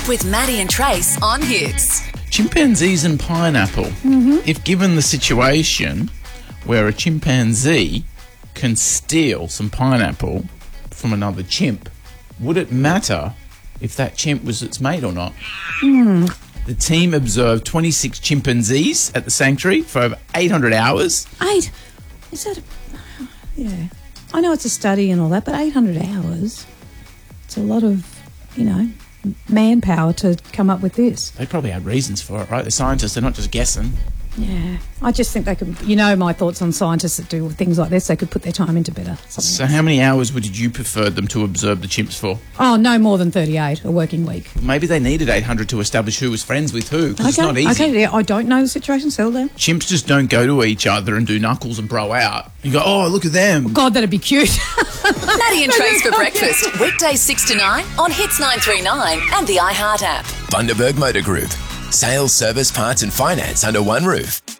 with Maddie and Trace on Hits. Chimpanzees and pineapple. If given the situation where a chimpanzee can steal some pineapple from another chimp, would it matter if that chimp was its mate or not? The team observed 26 chimpanzees at the sanctuary for over 800 hours. Is that... Yeah. I know it's a study and all that, but 800 hours, it's a lot of, manpower to come up with this. They probably had reasons for it, right? They're scientists, they're not just guessing. Yeah. I just think they could, my thoughts on scientists that do things like this, they could put their time into better. So how many hours would you prefer them to observe the chimps for? Oh, no more than 38 a working week. Maybe they needed 800 to establish who was friends with who, 'cause it's not easy. Okay, yeah, I don't know the situation, settle down. Chimps just don't go to each other and do knuckles and bro out. You go, oh, look at them. God, that'd be cute. Maddie and Trace for breakfast. Weekdays 6 to 9 on Hits 939 and the iHeart app. Bundaberg Motor Group. Sales, service, parts and finance under one roof.